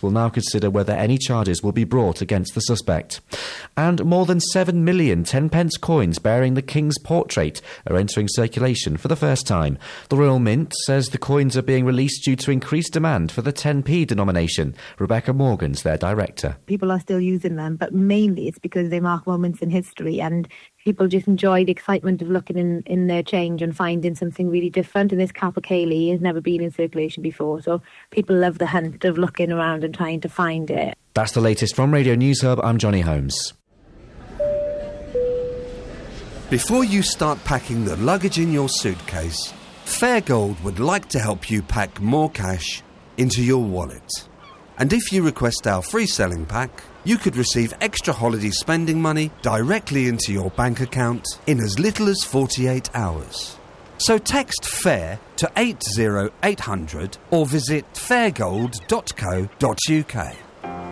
will now consider whether any charges will be brought against the suspect. And more than 7 million 10-pence coins bearing the King's portrait are entering circulation for the first time. The Royal Mint says the coins are being released due to increased demand for the 10p denomination. Rebecca Morgan's their director. People are still using them, but mainly it's because they mark moments in history, and people just enjoy the excitement of looking in their change and finding something really different. And this Kappa Cayley has never been in circulation before, so people love the hunt of looking around and trying to find it. That's the latest from Radio News Hub. I'm Johnny Holmes. Before you start packing the luggage in your suitcase, Fairgold would like to help you pack more cash into your wallet. And if you request our free selling pack, you could receive extra holiday spending money directly into your bank account in as little as 48 hours. So text FAIR to 80800 or visit fairgold.co.uk.